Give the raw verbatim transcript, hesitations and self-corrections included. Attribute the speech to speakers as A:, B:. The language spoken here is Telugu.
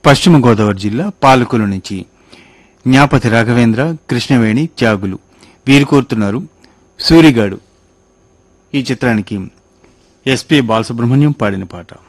A: పశ్చిమ గోదావరి జిల్లా పాలకుల నుంచి జ్ఞాపతి రాఘవేంద్ర, కృష్ణవేణి, త్యాగులు వీరు కోరుతున్నారు సూరిగాడు ఈ చిత్రానికి ఎస్పి బాలసుబ్రహ్మణ్యం పాడిన పాట.